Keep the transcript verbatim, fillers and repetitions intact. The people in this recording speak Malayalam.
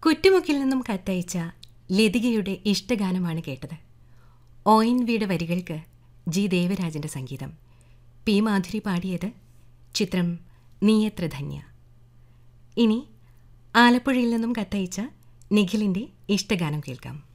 കുറ്റുമുക്കിൽ നിന്നും കത്തയച്ച ലതികയുടെ ഇഷ്ടഗാനമാണ് കേട്ടത്. ഒ എൻ വിയുടെ വരികൾക്ക് ജി ദേവരാജന്റെ സംഗീതം, പി മാധുരി പാടിയത്. ചിത്രം നീയത്ര ധന്യ. ഇനി ആലപ്പുഴയിൽ നിന്നും കത്തയച്ച നിഖിലിന്റെ ഇഷ്ടഗാനം കേൾക്കാം.